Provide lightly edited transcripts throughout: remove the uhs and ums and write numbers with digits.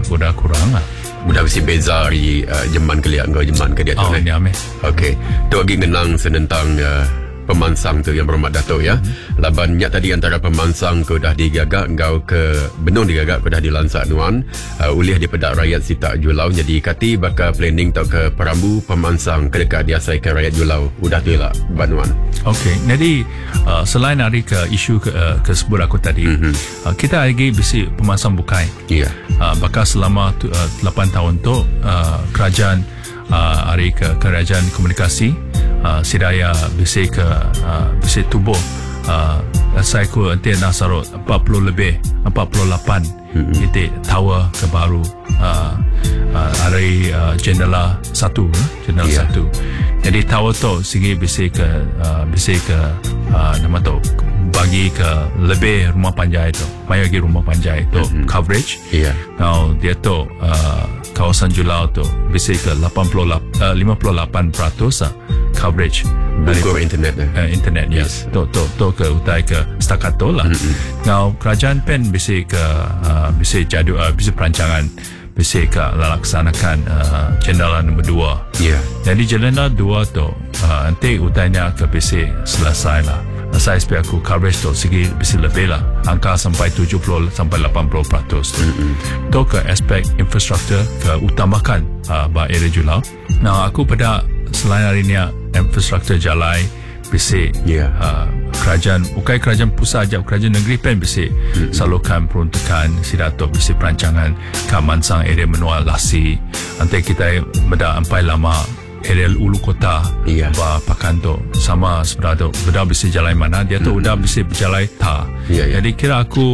udah kurang lah. Udah mesti beza dari Jeman ke liat kau Jeman ke dia tu ni ame. Okey. Tu lagi ngenang senentang pemansang tu yang berhormat Datuk ya. Labannya tadi antara pemansang ko dah digagak kau ke benung digagak ko dah dilansak nuan oleh di pedak rakyat Sitak Julau. Jadi kati bakal planning tau ke Perambu pemansang ke dekat diasai ke rakyat Julau. Udah tu lah banuan. Okey. Jadi selain hari ke isu ke sebut aku tadi, kita lagi bisi pemansang bukai. Ya. Bakal selama 8 tahun tu kerajaan hari ke kerajaan komunikasi Sidaya bisi ke bisi tubuh saya ku nanti nak sarut 48 titik tower ke baru hari jendela 1 jadi tower tu segi bisi ke nama tu bagi ke lebih rumah panjai tu banyak lagi rumah panjai tu coverage. Now dia tu kawasan Julau tu bisi ke 58% coverage dari internet internet yes to ke utai ke setakat tu lah. Now kerajaan pen bisi ke bisi jadual bisi perancangan bisi ke laksanakan jendela nombor 2. Jadi jendela 2 tu nanti utainya ke bisi selesai lah. Saya expect aku coverage tu segi bisi lebih lah, angka sampai 70 sampai 80% tu ke aspek infrastruktur ke utamakan ba area Julau. Nah aku pada selain hari ni infrastruktur jalan bisi kerajaan bukan kerajaan pusat je, kerajaan negeri pen bisi salurkan peruntukan sidato bisi perancangan kemansang area menua lasi nanti kita beda ampai lama area ulu kota pakan tu sama sebenarnya beda bisi jalan mana dia tu udah bisi berjalan jadi kira aku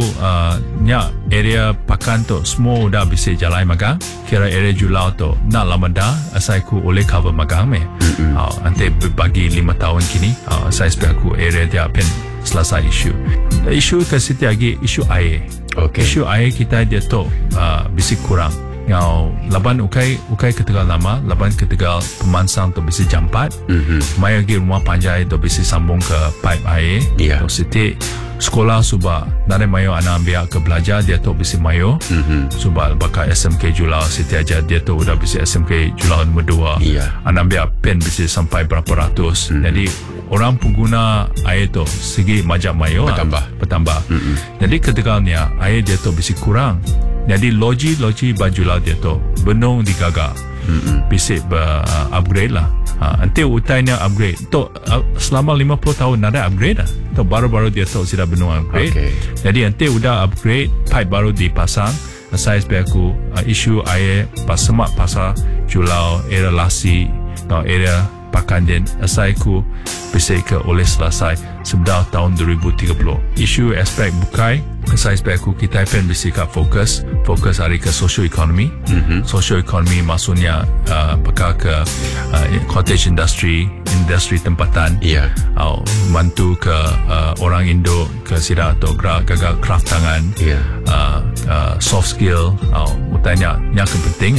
area pakan tu semua udah bisi jalan magang kira area Julau tu nak lama dah saya ku oleh cover magang nanti bagi 5 tahun kini saya expect aku area dia pen selesai isu ke situ lagi isu air. Isu air kita dia tu bisi kurang. Ngau laban ukai ketegal lama laban ketegal pemansang tu bisi jampat mai lagi rumah panjai tu bisi sambung ke pipe air tu siti sekolah suba nare mayo anak ambil ke belajar dia tu bisi mayo suba bakal SMK Julau siti aja dia tu udah bisi SMK Julau nombor 2 anak ambil pen bisi sampai berapa ratus jadi orang pengguna air tu segi majak mayo bertambah jadi ketegalnya air dia tu bisi kurang. Jadi loji bajulah dia tu benung digagak bisik upgrade lah nanti utainya upgrade tu selama 50 tahun ada upgrade lah tu baru-baru dia tu sudah benung upgrade jadi nanti udah upgrade pipe baru dipasang saya expect aku isu air semak pasar Julau area lasi atau area Pakandin saya ku bisik ke oleh selesai sebelah tahun 2030 isu aspek bukai saya expect aku kita akan bisik fokus hari ke social economy maksudnya bakal ke cottage industry tempatan bantu ke orang Indo ke sida atau gagal craft tangan soft skill utanya yang penting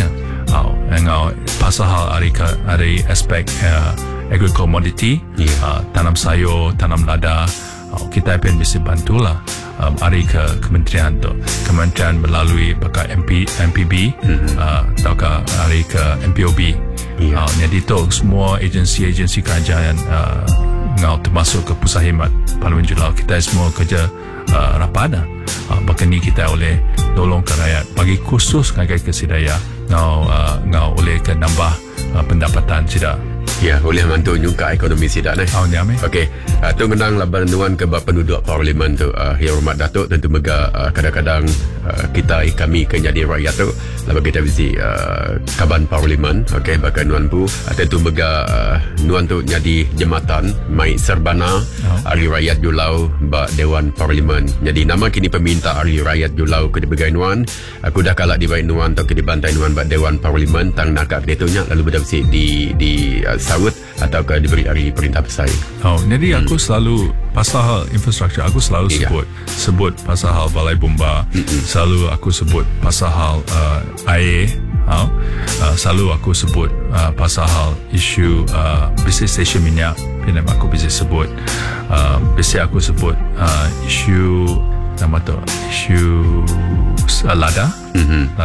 pasal hal hari aspek agriculture commodity tanam sayur tanam lada kita akan bisa bantulah hari ke kementerian tu kementerian melalui bakal MPB atau ke hari ke MPOB jadi tu semua agensi kerajaan termasuk ke pusat khidmat Parlimen Julau kita semua kerja rapat bahkan ni kita oleh tolong ke rakyat bagi khusus ngagai ke sidaya ngau oleh ke nambah pendapatan sida oleh mantu nyungka ekonomi sidak okey tu menang laban nuan ke penduduk parlimen tu yang hormat Datuk tentu mega kadang-kadang kami ke jadi rakyat tu laban kita bisi kaban parlimen okey bahkan nuan pu tentu mega nuan tu jadi jematan mai serbana ahli rakyat Julau ba Dewan Parlimen jadi nama kini peminta ahli rakyat Julau ke dibagai nuan aku dah kalak di baik nuan atau ke dibantai nuan ba Dewan Parlimen tang nakak dia tu nya lalu benda bisi di sawut atau ke diberi hari perintah pesai. Jadi aku selalu pasal hal infrastruktur aku selalu sebut pasal hal balai bomba selalu aku sebut pasal hal air selalu aku sebut pasal hal isu bisnis stesen minyak aku bisa sebut bisa aku sebut isu nama tu isu lada